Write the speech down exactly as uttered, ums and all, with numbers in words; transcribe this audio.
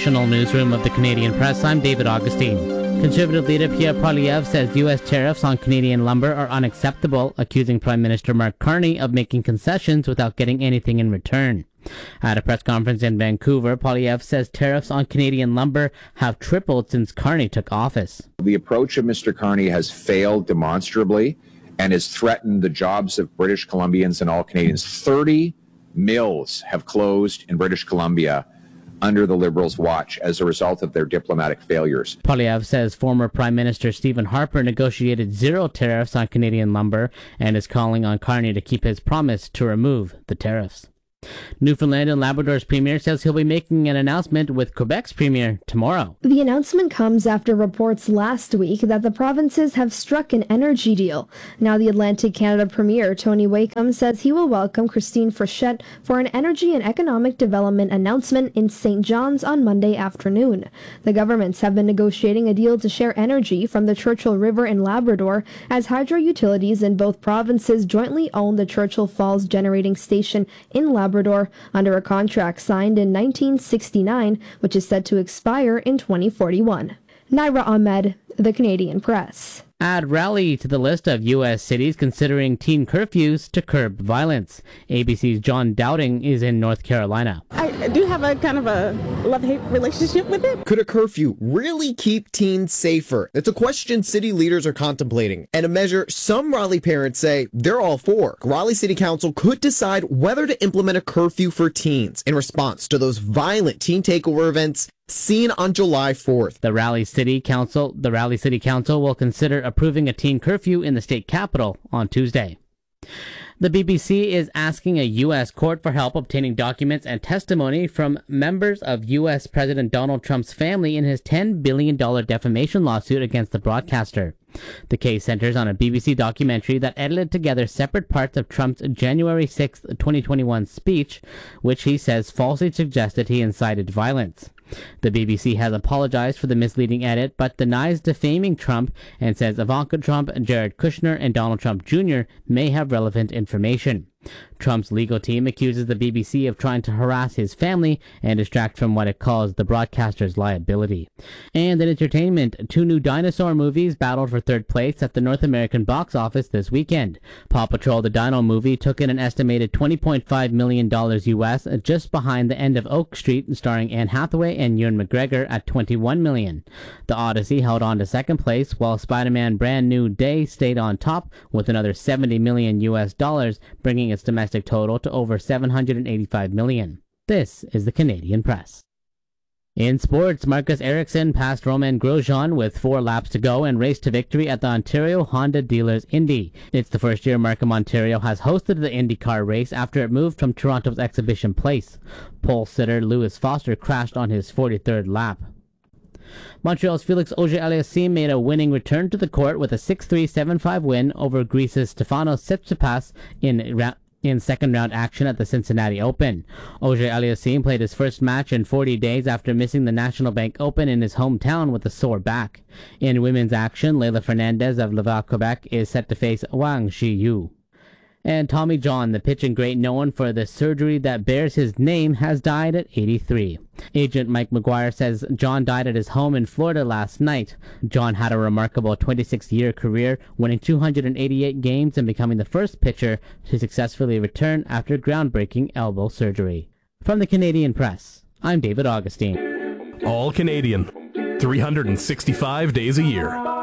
national newsroom of the Canadian Press, I'm David Augustine. Conservative leader Pierre Poilievre says U S tariffs on Canadian lumber are unacceptable, accusing Prime Minister Mark Carney of making concessions without getting anything in return. At a press conference in Vancouver, Poilievre says tariffs on Canadian lumber have tripled since Carney took office. The approach of Mister Carney has failed demonstrably and has threatened the jobs of British Columbians and all Canadians. thirty mills have closed in British Columbia under the Liberals' watch as a result of their diplomatic failures. Poilievre says former Prime Minister Stephen Harper negotiated zero tariffs on Canadian lumber and is calling on Carney to keep his promise to remove the tariffs. Newfoundland and Labrador's Premier says he'll be making an announcement with Quebec's Premier tomorrow. The announcement comes after reports last week that the provinces have struck an energy deal. Now the Atlantic Canada Premier, Tony Wakeham, says he will welcome Christine Frechette for an energy and economic development announcement in Saint John's on Monday afternoon. The governments have been negotiating a deal to share energy from the Churchill River in Labrador as hydro utilities in both provinces jointly own the Churchill Falls Generating Station in Labrador. Labrador under a contract signed in nineteen sixty-nine, which is set to expire in twenty forty-one. Naira Ahmed, The Canadian Press. Add Raleigh to the list of U S cities considering teen curfews to curb violence. A B C's John Dowding is in North Carolina. I do have a kind of a love-hate relationship with it. Could a curfew really keep teens safer? It's a question city leaders are contemplating, and a measure some Raleigh parents say they're all for. Raleigh City Council could decide whether to implement a curfew for teens in response to those violent teen takeover events seen on July fourth. The Raleigh City Council, the Raleigh City Council will consider approving a teen curfew in the state capital on Tuesday. The B B C is asking a U S court for help obtaining documents and testimony from members of U S President Donald Trump's family in his ten billion dollars defamation lawsuit against the broadcaster. The case centers on a B B C documentary that edited together separate parts of Trump's January sixth, twenty twenty-one speech, which he says falsely suggested he incited violence. The B B C has apologized for the misleading edit, but denies defaming Trump and says Ivanka Trump, Jared Kushner, and Donald Trump Junior may have relevant information. Trump's legal team accuses the B B C of trying to harass his family and distract from what it calls the broadcaster's liability. And in entertainment, two new dinosaur movies battled for third place at the North American box office this weekend. Paw Patrol the Dino movie took in an estimated twenty point five million dollars U S, just behind The End of Oak Street, starring Anne Hathaway and Ewan McGregor at twenty-one million dollars. The Odyssey held on to second place, while Spider-Man Brand New Day stayed on top with another seventy million U S dollars, bringing its domestic total to over seven hundred eighty-five million. This is the Canadian Press. In sports, Marcus Ericsson passed Romain Grosjean with four laps to go and raced to victory at the Ontario Honda Dealers Indy. It's the first year Markham, Ontario has hosted the IndyCar race after it moved from Toronto's Exhibition Place. Pole sitter Lewis Foster crashed on his forty-third lap. Montreal's Felix Auger-Aliassime made a winning return to the court with a six three seven five win over Greece's Stefanos Tsitsipas in round in second round action at the Cincinnati Open. Auger-Aliassime played his first match in forty days after missing the National Bank Open in his hometown with a sore back. In women's action, Leylah Fernandez of Laval, Quebec is set to face Wang Shiyu. And Tommy John, the pitching great known for the surgery that bears his name, has died at eighty-three. Agent Mike McGuire says John died at his home in Florida last night. John had a remarkable twenty-six-year career, winning two hundred eighty-eight games and becoming the first pitcher to successfully return after groundbreaking elbow surgery. From the Canadian Press, I'm David Augustine. All Canadian, three hundred sixty-five days a year.